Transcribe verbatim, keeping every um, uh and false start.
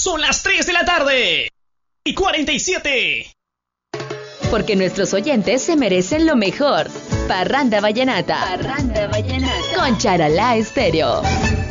Son las tres de la tarde y cuarenta y siete. Porque nuestros oyentes se merecen lo mejor. Parranda Vallenata. Parranda Vallenata. Con Charalá Estéreo.